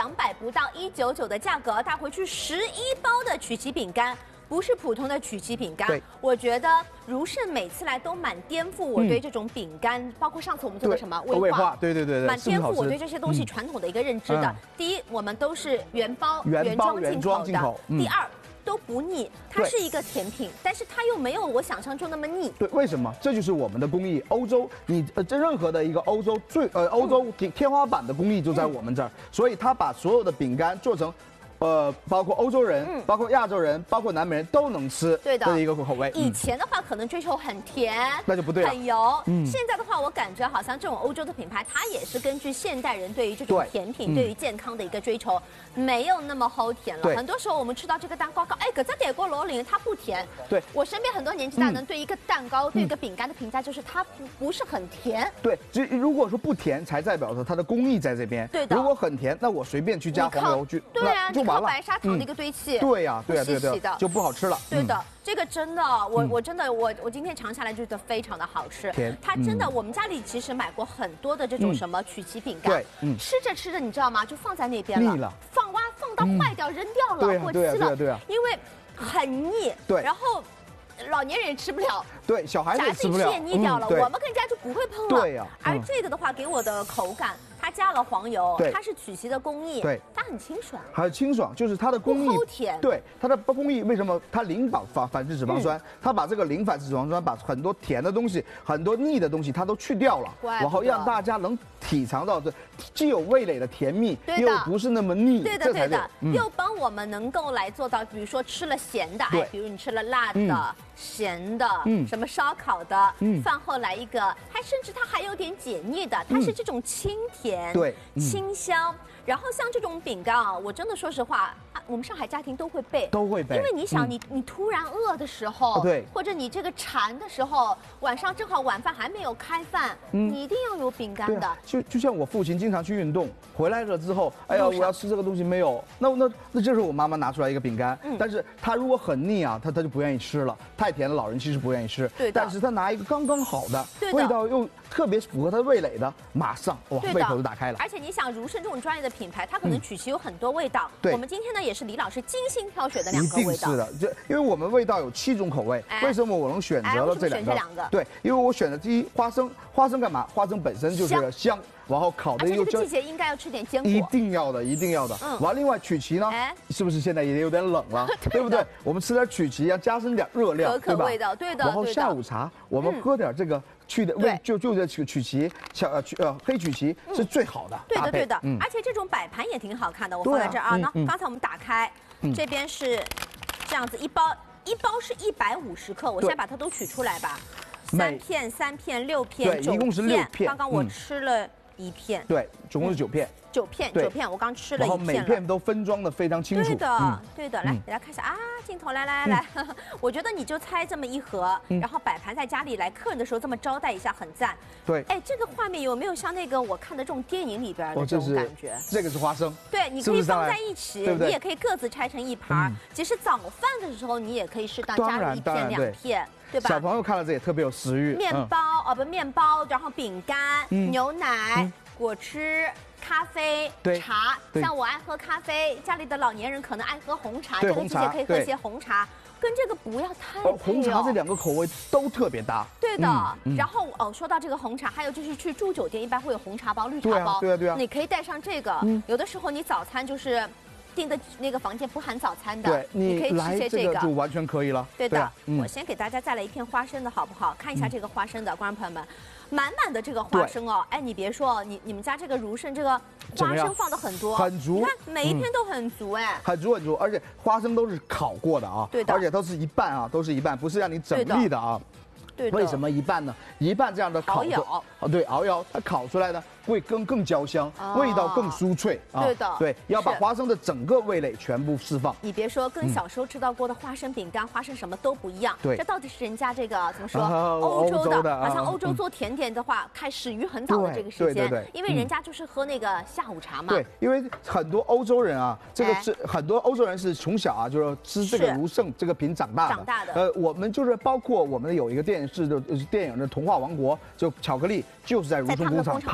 200不到199的价格，带回去11包的曲奇饼干。 不是普通的曲奇饼干，我觉得如盛每次来都蛮颠覆我对这种饼干，包括上次我们做的什么味化， 对， 蛮颠覆我对这些东西传统的一个认知的。第一，我们都是原包原装进口的；第二，都不腻，它是一个甜品，但是它又没有我想象中那么腻。 对，为什么？这就是我们的工艺。欧洲，这任何的一个欧洲欧洲天花板的工艺就在我们这儿，所以它把所有的饼干做成。 包括欧洲人，包括亚洲人，包括南美人都能吃，对的一个口味。 以前的话可能追求很甜， 那就不对了， 很油。现在的话，我感觉好像这种欧洲的品牌，它也是根据现代人对于这种甜品、对于健康的一个追求，没有那么齁甜了。很多时候我们吃到这个蛋糕，哎，可在点过罗林，它不甜。 对， 我身边很多年纪大人对一个蛋糕、对一个饼干的评价就是它不是很甜。 对，如果说不甜，才代表着它的工艺在这边。 对的。 如果很甜，那我随便去加黄油去， 对啊， 就完了。 白砂糖的一个堆砌， 对呀，就不好吃了。 对的，这个真的，我真的我今天尝下来就觉得非常的好吃。 甜， 它真的，我们家里其实买过很多的这种什么曲奇饼干， 对， 吃着吃着你知道吗？就放在那边了，腻了，放到坏掉扔掉了，过期了，因为很腻， 对， 然后老年人也吃不了， 对，小孩子也吃不了， 也腻掉了，我们更加就不会碰了。 对呀， 而这个的话给我的口感。 它加了黄油，它是曲奇的工艺， 对， 它很清爽， 很清爽，就是它的工艺不齁甜， 对，它的工艺为什么它零反式脂肪酸，它把这个零反式脂肪酸把很多甜的东西、很多腻的东西它都去掉了，然后让大家能体尝到这既有味蕾的甜蜜，又不是那么腻， 对的，又帮我们能够来做到，比如说吃了咸的，哎，比如你吃了辣的、咸的，什么烧烤的，饭后来一个，还甚至它还有点解腻的，它是这种清甜。 对， 清香。然后像这种饼干啊，我真的说实话，我们上海家庭都会备，因为你想，你突然饿的时候， 对， 或者你这个馋的时候，晚上正好晚饭还没有开饭，你一定要有饼干的。 就像我父亲经常去运动，回来了之后，哎呀，我要吃这个东西没有，那这是我妈妈拿出来一个饼干，但是他如果很腻啊，他就不愿意吃了，太甜的老人其实不愿意吃， 对， 但是他拿一个刚刚好的，味道又特别符合他的味蕾的，马上哇胃口就打开了。 而且你想，如盛这种专业的品牌，它可能曲奇有很多味道。 对， 我们今天呢也是李老师精心挑选的2个味道。 是的，因为我们味道有7种口味，为什么我能选择了这2个？对，因为我选的第一花生干嘛？花生本身就是香。 然后烤的又这个季节应该要吃点坚果， 一定要的。完，另外曲奇呢，是不是现在也有点冷了，对不对？我们吃点曲奇要加深点热量， 可味的，对的。 然后下午茶我们喝点这个去的味，就这曲奇，黑曲奇是最好的。 对的。而且这种摆盘也挺好看的，我放在这儿啊。那刚才我们打开，这边是这样子一包是150克，我先把它都取出来吧。3片、3片、6片， 对，一共是6片。 刚刚我吃了1片， 对，总共是9片。 9片，我刚吃了1片了。 然后每片都分装的非常清楚。 对的，来给大家看一下啊，镜头来，我觉得你就猜这么一盒，然后摆盘在家里来客人的时候这么招待一下，很赞。 对， 哎，这个画面有没有像那个我看的这种电影里边的这种感觉？ 这个是花生， 对，你可以放在一起， 对不对？ 你也可以各自拆成一盘。其实早饭的时候你也可以适当加入1片2片。 对吧？ 小朋友看了这也特别有食欲。 面包，然后饼干、牛奶、果汁、咖啡、茶。像我爱喝咖啡，家里的老年人可能爱喝红茶，这个季节可以喝些红茶。跟这个不要太配红茶这2个口味都特别搭。 对的。然后说到这个红茶，还有就是去住酒店一般会有红茶包、绿茶包。 对啊。 你可以带上这个。有的时候你早餐就是。 订的那个房间不含早餐的， 对， 你可以吃些这个就完全可以了。 对的，我先给大家再来1片花生的好不好？看一下这个花生的，观众朋友们，满满的这个花生哦，哎，你别说，你们家这个如盛这个花生放的很多， 很足， 你看每一片都很足哎， 很足，而且花生都是烤过的啊， 对的， 而且都是一半啊，都是一半，不是让你整粒的啊。 对， 为什么一半呢？一半这样的烤对，熬窑它烤出来呢会更焦香，味道更酥脆啊。 对的， 对，要把花生的整个味蕾全部释放。 你别说，跟小时候吃到过的花生饼干、花生什么都不一样。 对， 这到底是人家这个怎么说？欧洲的，好像欧洲做甜点的话，始于很早的这个时间，因为人家就是喝那个下午茶嘛。 对，因为很多欧洲人啊，这个是很多欧洲人是从小啊就是吃这个如盛这个品长大的。我们就是包括我们有一个电视的电影的《童话王国》，就巧克力就是在如盛工厂拍的，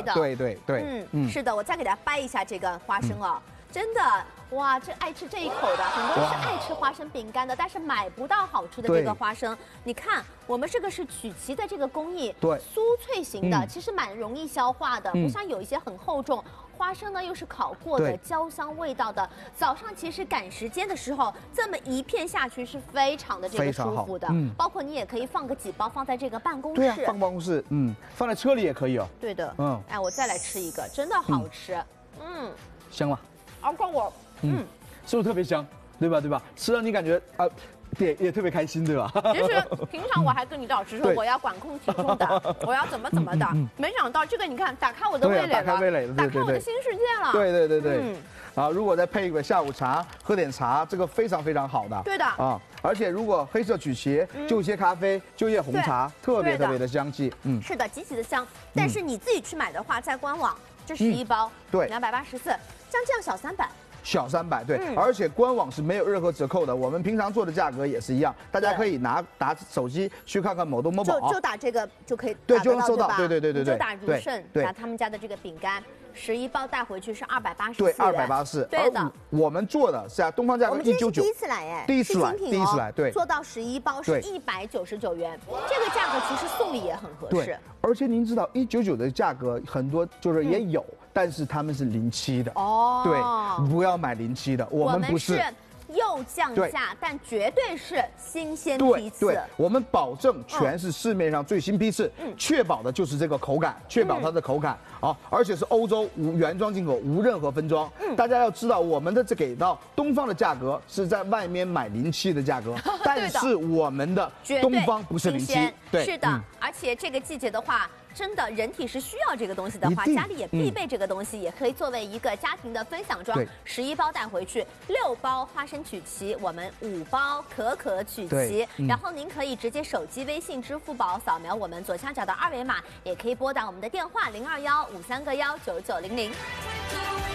对对对， 是的，我再给大家掰一下这个花生哦。真的哇，这爱吃这一口的，很多人是爱吃花生饼干的，但是买不到好吃的这个花生。你看，我们这个是曲奇的这个工艺， 对， 酥脆型的，其实蛮容易消化的，不像有一些很厚重。花生呢又是烤过的，焦香味道的。早上其实赶时间的时候，这么一片下去是非常的这个舒服的。包括你也可以放个几包放在这个办公室。 对啊，放办公室，放在车里也可以哦。 对的，哎，我再来吃一个，真的好吃， 香吗？ 而且我， 是不是特别香？对吧？对吧？吃了你感觉啊。也特别开心，对吧？ 其实平常我还跟李老师说我要管控体重的，我要怎么的，没想到这个你看打开我的味蕾了，打开我的新世界了。 对。啊，如果再配一个下午茶，喝点茶，这个非常非常好的。 对的啊， 而且如果黑色曲奇，就一些咖啡，就一些红茶，特别的香气。 是的，极其的香。但是你自己去买的话，在官网这11包，对，284，将这样小300。 小300，对，而且官网是没有任何折扣的，我们平常做的价格也是一样，大家可以打手机去看看某东某宝， 就打这个就可以， 对，就能收到，对， 就打如盛，打他们家的这个饼干，11包带回去是284， 对，284， 对的。 我们做的是东方价格199， 第一次来哎， 第一次来，对， 做到11包是199元，这个价格其实送礼也很合适。 而且您知道199的价格很多就是也有。但是他们是07的哦，对，不要买07的，我们不是。 又降价，但绝对是新鲜批次。 对，我们保证全是市面上最新批次，确保的就是这个口感，确保它的口感啊，而且是欧洲原装进口，无任何分装。大家要知道，我们的这给到东方的价格是在外面买07的价格，但是我们的东方不是07， 对，是的，而且这个季节的话。真的，人体是需要这个东西的话，家里也必备这个东西，也可以作为一个家庭的分享装。11包带回去，6包花生曲奇，我们5包可可曲奇。然后您可以直接手机微信、支付宝扫描我们左下角的2维码，也可以拨打我们的电话02153个19900。